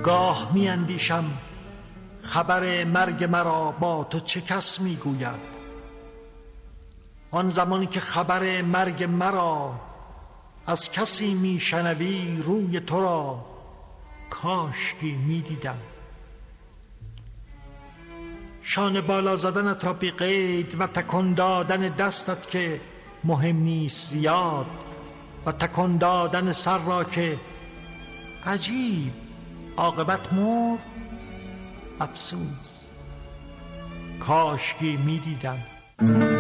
گاه می اندیشم خبر مرگ مرا با تو چه کس می گوید. آن زمان که خبر مرگ مرا از کسی می شنوی، روی تو را کاشکی می دیدم. شانه بالا زدنت را بی قید و تکان دادن دستت که مهم نیست زیاد، و تکان دادن سر را که عجیب عاقبت مرد، افسوس کاشکی می دیدم.